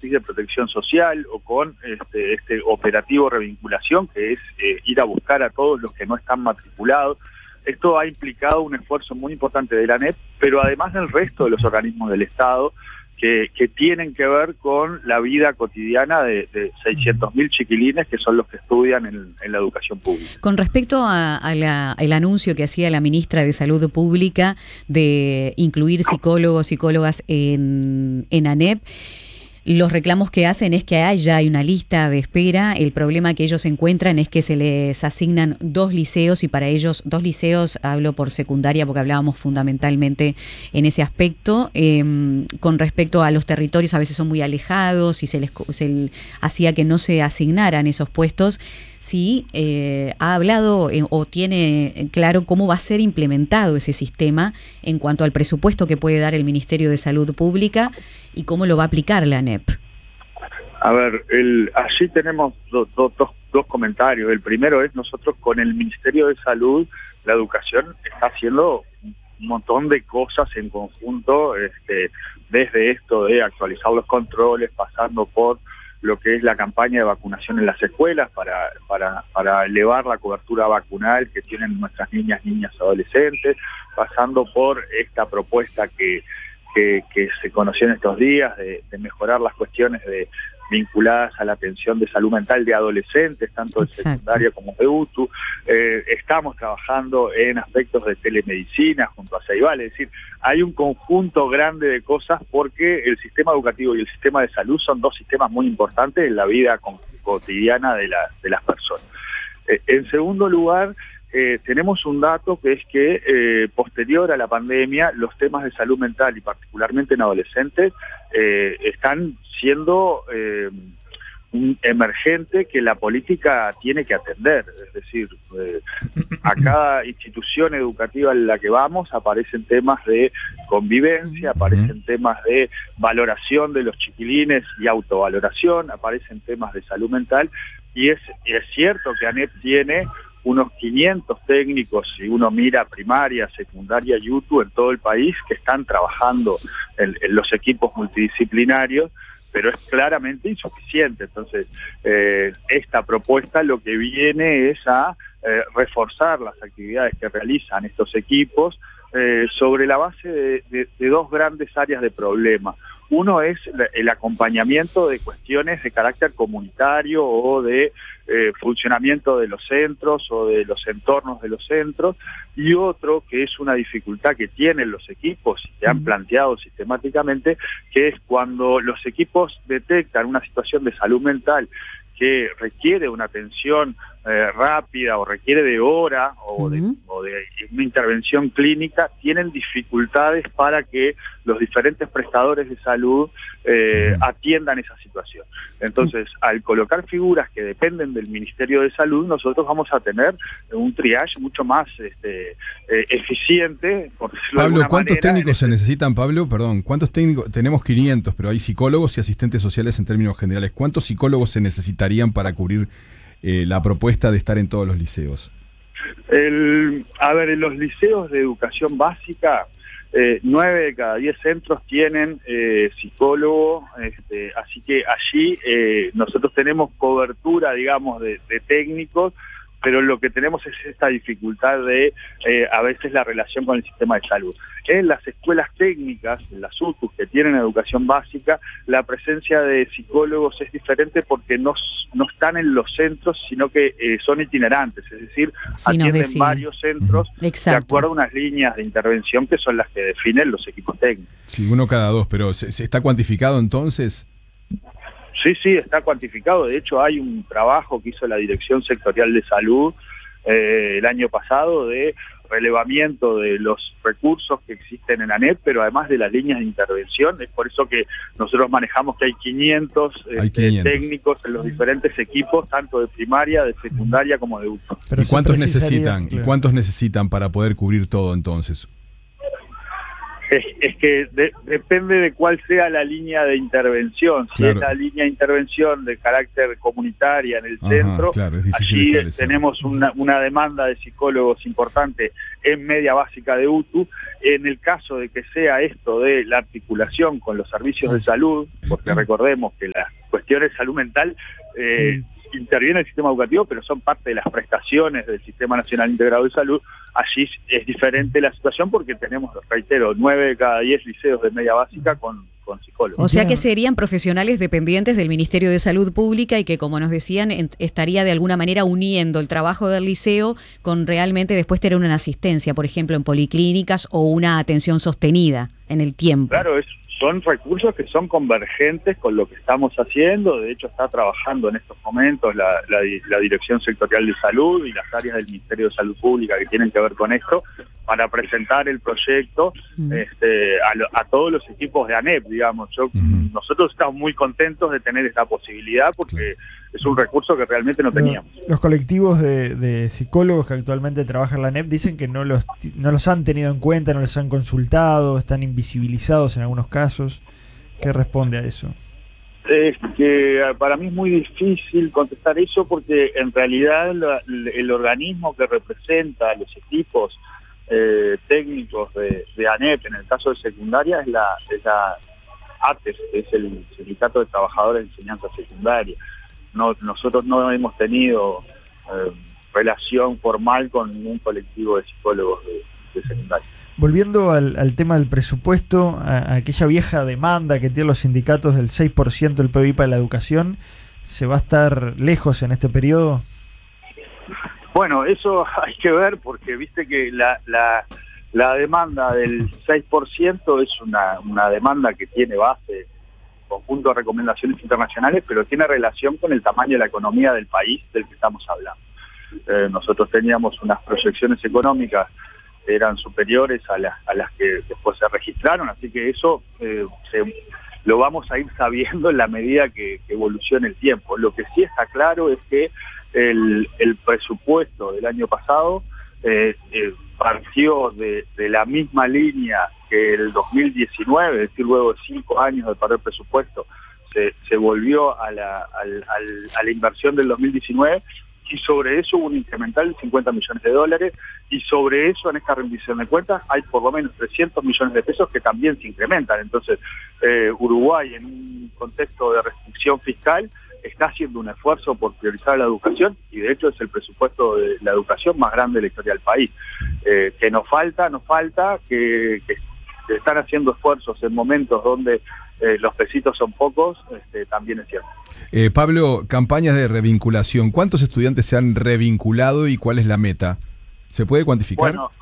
matriz de protección social o con este operativo revinculación, que es ir a buscar a todos los que no están matriculados. Esto ha implicado un esfuerzo muy importante de la ANEP, pero además del resto de los organismos del Estado que tienen que ver con la vida cotidiana de 600.000 chiquilines que son los que estudian en la educación pública. Con respecto al anuncio que hacía la ministra de Salud Pública de incluir psicólogos, psicólogas en ANEP, los reclamos que hacen es que ya hay una lista de espera. El problema que ellos encuentran es que se les asignan 2 liceos y para ellos 2 liceos, hablo por secundaria porque hablábamos fundamentalmente en ese aspecto, con respecto a los territorios a veces son muy alejados y se hacía que no se asignaran esos puestos. Sí, ha hablado o tiene claro cómo va a ser implementado ese sistema en cuanto al presupuesto que puede dar el Ministerio de Salud Pública y cómo lo va a aplicar la ANEP. A ver, allí tenemos dos comentarios. El primero es, nosotros con el Ministerio de Salud, la educación está haciendo un montón de cosas en conjunto, desde esto de actualizar los controles, pasando por lo que es la campaña de vacunación en las escuelas para elevar la cobertura vacunal que tienen nuestras niñas, adolescentes, pasando por esta propuesta que se conoció en estos días de mejorar las cuestiones vinculadas a la atención de salud mental de adolescentes, tanto de secundaria como de UTU. Estamos trabajando en aspectos de telemedicina junto a Ceibal, es decir, hay un conjunto grande de cosas porque el sistema educativo y el sistema de salud son 2 sistemas muy importantes en la vida cotidiana de las personas. En segundo lugar, tenemos un dato que es que posterior a la pandemia los temas de salud mental y particularmente en adolescentes están siendo un emergente que la política tiene que atender. Es decir, a cada institución educativa en la que vamos aparecen temas de convivencia, aparecen temas de valoración de los chiquilines y autovaloración, aparecen temas de salud mental y es cierto que ANEP tiene unos 500 técnicos, si uno mira primaria, secundaria y UTU en todo el país, que están trabajando en los equipos multidisciplinarios, pero es claramente insuficiente. Entonces, esta propuesta lo que viene es a reforzar las actividades que realizan estos equipos sobre la base de 2 grandes áreas de problema. Uno es el acompañamiento de cuestiones de carácter comunitario o de funcionamiento de los centros o de los entornos de los centros, y otro que es una dificultad que tienen los equipos y que han planteado sistemáticamente, que es cuando los equipos detectan una situación de salud mental que requiere una atención rápida o requiere de hora o de una intervención clínica, tienen dificultades para que los diferentes prestadores de salud atiendan esa situación. Entonces, al colocar figuras que dependen del Ministerio de Salud, nosotros vamos a tener un triage mucho más eficiente, por decirlo de alguna Pablo, ¿cuántos manera, técnicos se necesitan, Pablo? Perdón, ¿cuántos técnicos? Tenemos 500, pero hay psicólogos y asistentes sociales en términos generales. ¿Cuántos psicólogos se necesitarían para cubrir la propuesta de estar en todos los liceos? A ver, en los liceos de educación básica, 9 de cada 10 centros tienen psicólogo, así que allí nosotros tenemos cobertura, digamos, de técnicos, pero lo que tenemos es esta dificultad de a veces la relación con el sistema de salud. En las escuelas técnicas, en las UTUs que tienen educación básica, la presencia de psicólogos es diferente porque no están en los centros, sino que son itinerantes, es decir, atienden varios centros de acuerdo a unas líneas de intervención que son las que definen los equipos técnicos. Sí, 1 cada 2, pero ¿se está cuantificado entonces? Sí, está cuantificado. De hecho, hay un trabajo que hizo la Dirección Sectorial de Salud el año pasado de relevamiento de los recursos que existen en ANEP, pero además de las líneas de intervención. Es por eso que nosotros manejamos que hay 500, técnicos en los diferentes equipos, tanto de primaria, de secundaria como de UTU. ¿Y cuántos necesitan? Claro. ¿Y cuántos necesitan para poder cubrir todo entonces? Es que depende de cuál sea la línea de intervención. Si claro. es la línea de intervención de carácter comunitaria en el centro, claro, es allí tenemos una demanda de psicólogos importante en media básica de UTU. En el caso de que sea esto de la articulación con los servicios de salud, porque recordemos que las cuestiones de salud mental interviene el sistema educativo, pero son parte de las prestaciones del Sistema Nacional Integrado de Salud. Allí es diferente la situación porque tenemos, reitero, 9 de cada 10 liceos de media básica con psicólogos. O sea que serían profesionales dependientes del Ministerio de Salud Pública y que, como nos decían, estaría de alguna manera uniendo el trabajo del liceo con realmente después tener una asistencia, por ejemplo, en policlínicas o una atención sostenida en el tiempo. Claro, son recursos que son convergentes con lo que estamos haciendo. De hecho, está trabajando en estos momentos la Dirección Sectorial de Salud y las áreas del Ministerio de Salud Pública que tienen que ver con esto, para presentar el proyecto a todos los equipos de ANEP, digamos. Nosotros estamos muy contentos de tener esta posibilidad porque es un recurso que realmente no teníamos. Los colectivos de psicólogos que actualmente trabajan en la ANEP dicen que no los han tenido en cuenta, no les han consultado, están invisibilizados en algunos casos. ¿Qué responde a eso? Es que para mí es muy difícil contestar eso porque en realidad el organismo que representa a los equipos técnicos de ANEP, en el caso de secundaria, es la ATES, que es el Sindicato de Trabajadores de Enseñanza Secundaria. Nosotros no hemos tenido relación formal con ningún colectivo de psicólogos de secundaria. Volviendo al tema del presupuesto, a aquella vieja demanda que tienen los sindicatos del 6% del PBI para la educación, ¿se va a estar lejos en este periodo? Bueno, eso hay que ver porque viste que la demanda del 6% es una demanda que tiene base, conjunto de recomendaciones internacionales, pero tiene relación con el tamaño de la economía del país del que estamos hablando. Nosotros teníamos unas proyecciones económicas que eran superiores a las que después se registraron, así que eso lo vamos a ir sabiendo en la medida que evolucione el tiempo. Lo que sí está claro es que el presupuesto del año pasado partió de la misma línea que el 2019, es decir, luego de 5 años de perder presupuesto, se volvió a la inversión del 2019, y sobre eso hubo un incremental de $50 millones, y sobre eso en esta rendición de cuentas hay por lo menos 300 millones de pesos que también se incrementan. Entonces, Uruguay, en un contexto de restricción fiscal, está haciendo un esfuerzo por priorizar la educación, y de hecho es el presupuesto de la educación más grande de la historia del país. Que nos falta, que están haciendo esfuerzos en momentos donde los pesitos son pocos, también es cierto. Pablo, campañas de revinculación. ¿Cuántos estudiantes se han revinculado y cuál es la meta? ¿Se puede cuantificar? Bueno,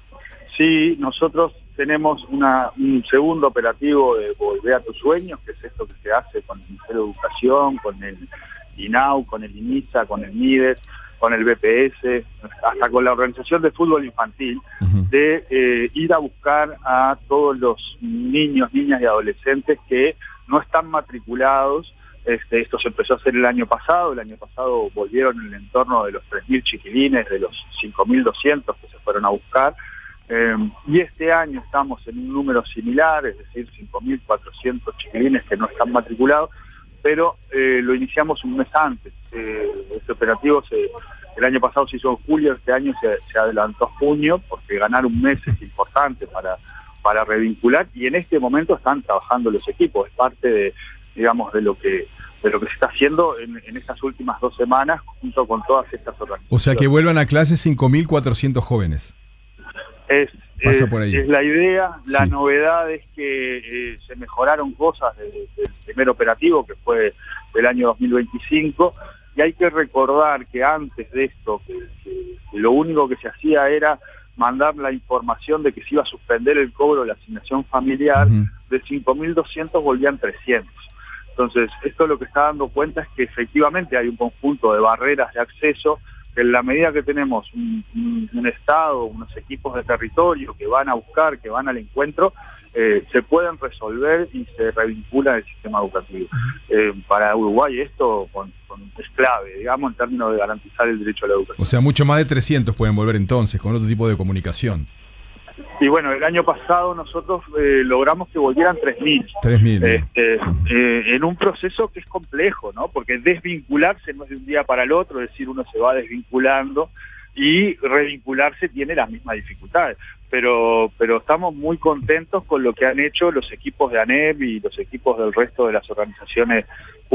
sí, nosotros tenemos un segundo operativo de Volver a tus sueños, que es esto que se hace con el Ministerio de Educación, con el INAU, con el INISA, con el MIDES, con el BPS, hasta con la Organización de Fútbol Infantil, de ir a buscar a todos los niños, niñas y adolescentes que no están matriculados. Esto se empezó a hacer el año pasado volvieron en el entorno de los 3.000 chiquilines, de los 5.200 que se fueron a buscar, y este año estamos en un número similar, es decir, 5.400 chiquilines que no están matriculados, pero lo iniciamos un mes antes. Este operativo el año pasado se hizo en julio, este año se adelantó a junio, porque ganar un mes es importante para revincular, y en este momento están trabajando los equipos, es parte de lo que se está haciendo en estas últimas 2 semanas junto con todas estas organizaciones. O sea, que vuelvan a clase 5.400 jóvenes. Es la idea. La Sí. novedad es que se mejoraron cosas del primer operativo, que fue del año 2025, y hay que recordar que antes de esto, que lo único que se hacía era mandar la información de que se iba a suspender el cobro de la asignación familiar. De 5.200 volvían 300. Entonces, esto lo que está dando cuenta es que efectivamente hay un conjunto de barreras de acceso, que en la medida que tenemos un Estado, unos equipos de territorio que van a buscar, que van al encuentro, se pueden resolver y se revinculan el sistema educativo. Para Uruguay esto es clave, digamos, en términos de garantizar el derecho a la educación. O sea, mucho más de 300 pueden volver entonces, con otro tipo de comunicación. Y bueno, el año pasado nosotros logramos que volvieran 3.000. 3.000. En un proceso que es complejo, ¿no? Porque desvincularse no es de un día para el otro, es decir, uno se va desvinculando y revincularse tiene las mismas dificultades. Pero estamos muy contentos con lo que han hecho los equipos de ANEP y los equipos del resto de las organizaciones